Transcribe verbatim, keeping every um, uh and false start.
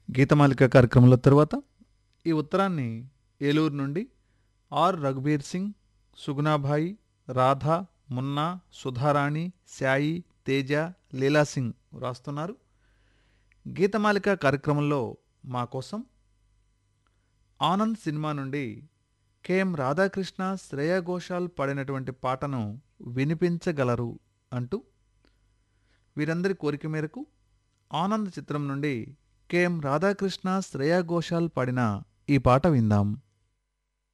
గీతమాలిక కార్యక్రమంలో తరువాత ఈ ఉత్తరాన్ని ఏలూరు నుండి ఆర్ రఘుబీర్ సింగ్, సుగుణాభాయి, రాధా, మున్నా, సుధారాణి, సాయి, తేజ, లీలాసింగ్ వ్రాస్తున్నారు. గీతమాలిక కార్యక్రమంలో మా కోసం ఆనంద్ సినిమా నుండి కెఎం రాధాకృష్ణ, శ్రేయా ఘోషాల్ పాడినటువంటి పాటను వినిపించగలరు అంటూ వీరందరి కోరిక మేరకు ఆనంద్ చిత్రం నుండి కెఎం రాధాకృష్ణ, శ్రేయా ఘోషాల్ పాడిన ఈ పాట విందాం.